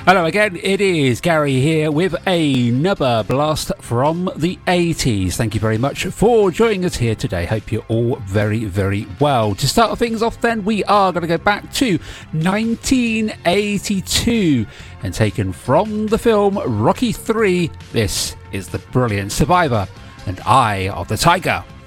Hello again, it is Gary here with another blast from the 80s. Thank you very much for joining us here today. Hope you're all very, very well. To start things off then, we are going to go back to 1982 and taken from the film Rocky III, this is the brilliant Survivor and Eye of the Tiger.